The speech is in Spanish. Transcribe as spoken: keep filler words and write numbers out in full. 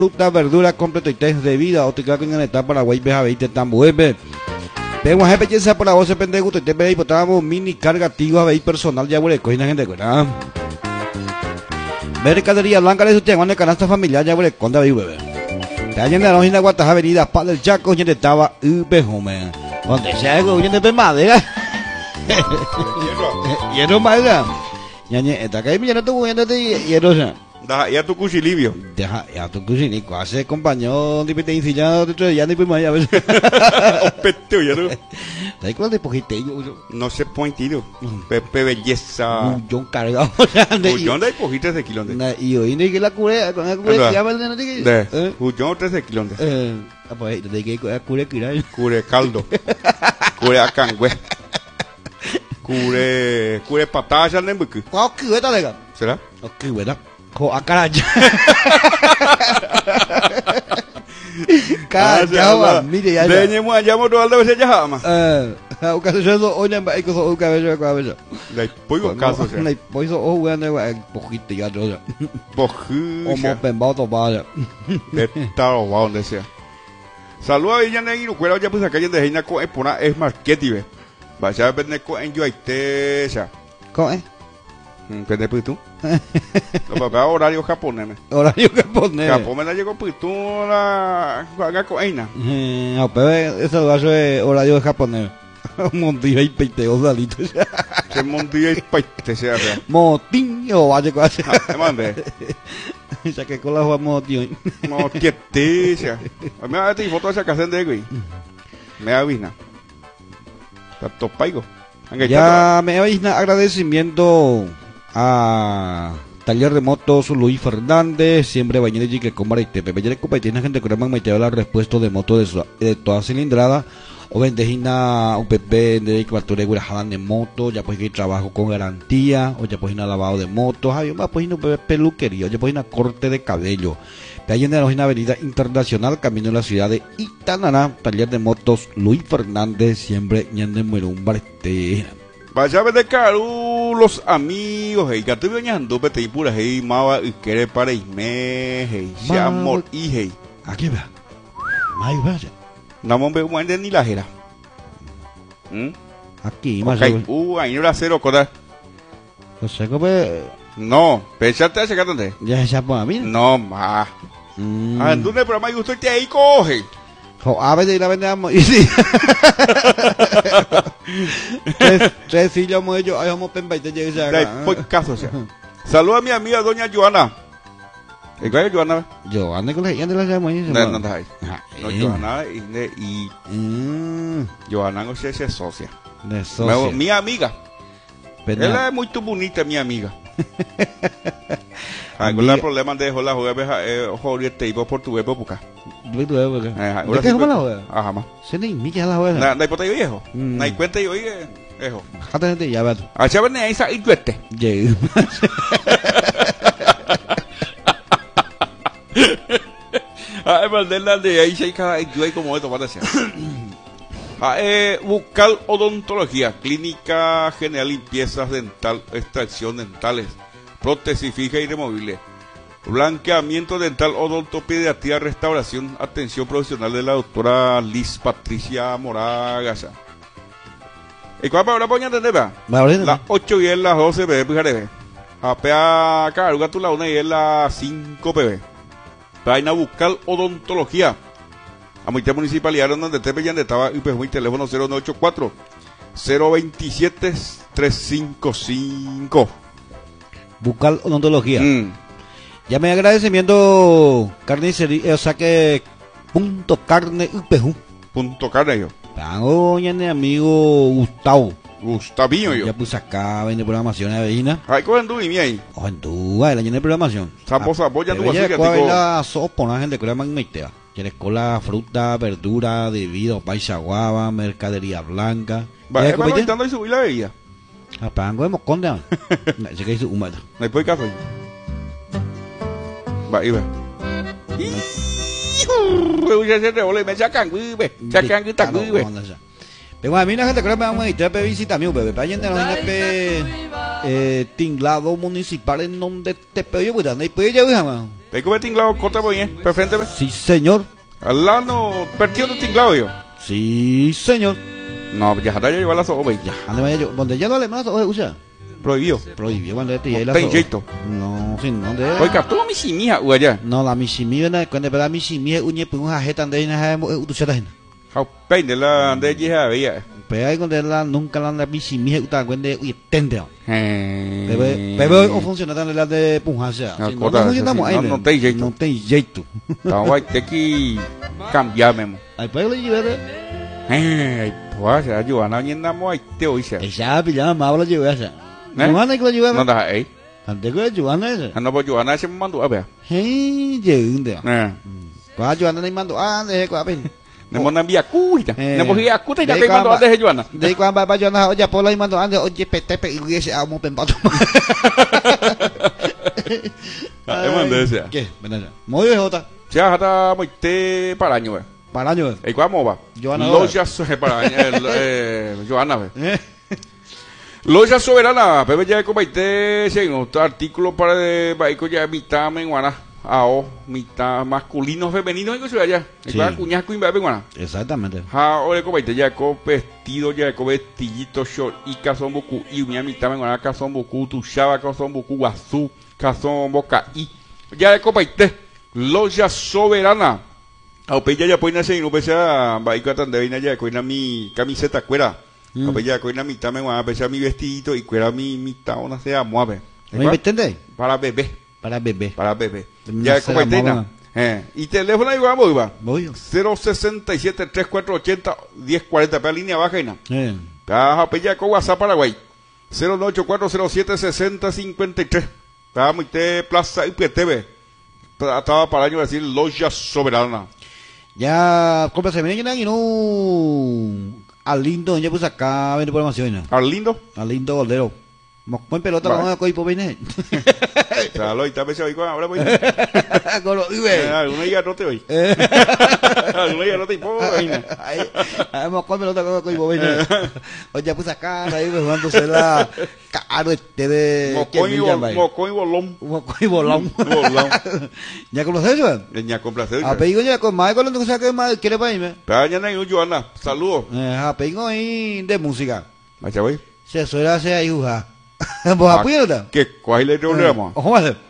fruta, verdura, completo y test de vida, o te queda con el Paraguay, beja veinte tambuepe. Pero jefe, ya sea por la voz, se pende gusto, y te veis, botábamos mini carga, tigo, veis personal, ya huele, coina gente, ¿verdad? Mercadería Blanca de Sutián, de canasta familiar, ya huele, conda, veis, bebé. Te hallan de la lógica, Guatas, avenida, Paz del Chaco, y estaba, upe, home. Donde sea, algo, y de madera. Hierro, madera. Ya, ya, está acá, mira, tú, ya, hierro, ya. Deja ya tu cuchilivio. Deja ya tu cuchilivio. Hace compañero de pete insillado de ya ni pues más ya ves. Peteo ya no. ¿Sabes cuál de pojite? No se pone tiro. Pepe belleza. Yo cargado. Yo de pojitas de kilómetros. Y hoy ni que la cure con la cure ya va de de. Yo tres de kilómetros. Eh, pues de que cure cura. Cure caldo. Cure acangüe. Cure cure patada en buque. ¿Cuál cubeta de? ¿Será? Ok, bueno. Ko akaraja. Kajawa, mire ya. Deñemo allá mo alda vez ya jama. Eh, o caso yo hoy en ba ko o cabeza ko cabeza. Dai poigo caso ya. Dai poiso o weón de pojito ya yo. Poju. O mo pembao to ba. Está o va donde sea. Saluda a Villana y Uruguay ya pues acá en de Heina ko epona es marketing. Va ya vende ko en yo aite ya. Ko eh. ¿Qué pues tú? Lo papá horario japonés. Horario japonés. Japón me la llegó pues tú la haga coina. Eh, no, pero eso lo hace horario japonés. Mondía y peiteo salito. Se mondía y peite se hace. Motín o vaya con hace. Mande. Ya que con la juega motín. Motieticia. Me va a decir foto de esa casa de güey. Me avina. Tanto paigo. Ya me avina agradecimiento a Taller de Motos Luis Fernández, siempre bañero y que compra y te pepe ya copa y tiene gente que me lleva la respuesta de moto de, su, de toda cilindrada o vendejina un pepe de ecuatorial guarajadan de moto, ya pues que trabajo con garantía o ya pues una lavado de motos, hay más pues una peluquería, ya pues una corte de cabello. Ahí en la avenida internacional, camino a la ciudad de Itanará, Taller de Motos Luis Fernández, siempre ñande muerun barete. Vaya a ver de caro los amigos, hey, que te bañando, pete y pura, hey, mava, y quiere para irme, hey, se amor, y hey. Aquí va. Ahí vaya. No me veo muende ni la jera. Aquí, más okay. Uh, ahí no la cero, coda. O sea, como. No, pensate a sacar donde. Ya se pone a mí. No, ma. Mm. Ah, ¿dónde programa y usted te ahí coge? A ver, la vendemos. Y sí. Tres, tres sillas, mo ellos, ahí vamos a pemba y te llegues acá. Por caso, o sea. Saluda a mi amiga doña Joana. ¿Y cuál es Joana? Joana, con la gente la llamo ahí. No, no, no, no, Joana y Joana no sé si es socia. De socia. Mi amiga. Ella es muy bonita, mi amiga. Algunos problemas de dejar la juega, eh, joder, te iba por tu web, por acá. ¿De qué es la juega? Ajá, más. Se ni ni que la juega. No hay por ahí viejo. No hay cuenta y oye, viejo. Jata gente ya va. A chaval ne esa y tuete. Ye. Ay, Mandela de ahí se cada yo hay como esto para hacer. Ah, eh, Bucal Odontología, Clínica General Limpiezas Dental, Extracción Dentales, Prótesis fija y removible, blanqueamiento dental, odontopediatría, restauración, atención profesional de la doctora Liz Patricia Moragas. ¿Y cuál para ahora poña entender? Las ocho y es las doce p b, fíjate. A pea caruga tu la una y es las cinco p b. Vaina Bucal Odontología. A mi municipalidad donde te veían de estaba y pues mi teléfono cero nueve ocho cuatro cero veintisiete tres cinco cinco. Bucal Odontología. Mm. Ya me agradecimiento carnicería, o sea que punto carne upeju. Punto carne yo. Pago ya mi amigo Gustavo. Gustavinho yo. Ya puse acá vende programación de Vecina. Ay, cogen tú y mi ahí. Oh, en tu, la llena de programación. Sapo, sapo, ya tú vas a hacer que la sopa, una gente que le llaman meitea. Tienes cola, fruta, verdura, debido, paisa guava, mercadería blanca. Va, es para intentando y subir la bebida. Apango de moscón de no sé qué hizo humada. No hay por caso. Va, y ve. Ya se revolve, me sacan, güey, sacan que tan güey. Pero a mí la gente cree que me vamos a ir a visitar mi bebé. Para allá en el tinglado municipal en donde te pedí, pues, ¿dónde puede llevar, Te come tinglado corta muy bien, per frente. Sí, señor. Al lado, partido de tinglado yo. Sí, señor. No, ya ya lleva la sopa ya. Ande vaya yo, donde ya no le más o usa. Prohibido. Prohibido cuando te y la Ten jeito. No, sin no de. Oiga, tú mi simia uaya. No la misimi na cuando para misimi uñe pun ha jetan de na ha utuchata hin. Hau pein de la de ya veía. Pero ahí cuando la nunca la misimi uta cuando uy tende. Eh. Bebe, bebe o funciona tan la de punjasa. No, No cota, funcionamos no, ahí. no tem jeito. No tem jeito. Então vai ter que cambiar mesmo. Aí para ele ver. Eh, pues a Joana ni namo ai te oíse. Esa pilla más habla yo esa. ¿Eh? Joana que la lleva. No da ei. Ante que Joana esa. Ano bo Joana se mandou a ver. Hey, jeunde. Eh. Qua Joana ni mando ah de qua pen. Ne mo na bia cuita. Eh. Ne mo ria cuita ya Dei te mandou qua- a de Joana. De qua ba ba Joana oja pola y mando ande oje pete pe y ese amo pen pato. Ah, eu mandei esse. ¿Qué? Venga. Muy bien jota. Já tá moite para año. Eh. Para año. E qua mo va. Joana Loja so para año. Eh, Joana. ve. Eh. Loja soberana, Pepe ya comité, sí, un artículo para de baico ya mitad menguana, ao, mitad masculino, femenino, y que se vaya. Y Sí. para cuñas cuñas menguana. Exactamente. Ha, o le comité ya con vestido, ya con vestillito, short, y cazón bocu, y una mitad menguana, cazón bocu, tu chava, cazón bocu, guazú, cazón boca, y ya le comité, loja soberana. A ya ya pueden hacer, no pese a baico tan de vaina ya, con mi camiseta cuera. Mm. A ya con la mitad me van a pesar mi vestidito y cuera mi mitad una sea mueve. ¿Me entiendes? Para bebé, Para bebé. para bebé. No Ya sea como mueve. itena. Eh, y teléfono ahí vamos, iba. Voy. cero sesenta y siete, treinta y cuatro ochenta, diez cuarenta, para línea baja y nada. Eh. Para ya con WhatsApp Paraguay. cero nueve ocho cuatro cero siete sesenta cincuenta y tres. Para muy te plaza y P T V. Estaba para año decir loja soberana. Ya compra se viene y no al lindo ya pues acá viene programación. Al lindo. Al lindo goldero. Buen pelota Vale. vamos a coger por venir. O sea, lo está pensando hoy con ahora voy. Con los vive. Alguna ya no te oí. Alguna ya no te importa. Ahí, vamos con pelota con coger por venir. Oye, pues acá ahí pues jugándose la caro este de Mocón y ¿quién bol- llama ahí? mocón y bolón. Moco y bolón. Bolón. ¿Ya conoces eso? Leña con placer. A peigo ya con más con lo que sea que más quiere para irme. Pero ya no hay un Joana. Saludos. Eh, a peigo ahí de música. Macha, güey. Se suele hacer ahí jugar. ¿Vos apoyas? ¿Qué? ¿Cuál le reunimos? Ojo, más.